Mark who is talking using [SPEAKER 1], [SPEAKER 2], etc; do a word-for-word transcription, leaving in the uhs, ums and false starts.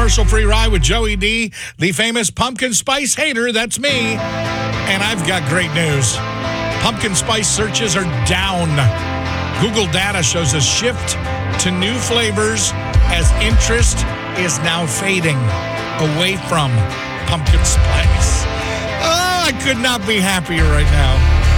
[SPEAKER 1] commercial-free ride with Joey D, the famous pumpkin spice hater. That's me. And I've got great news. Pumpkin spice searches are down. Google data shows a shift to new flavors as interest is now fading away from pumpkin spice. Oh, I could not be happier right now.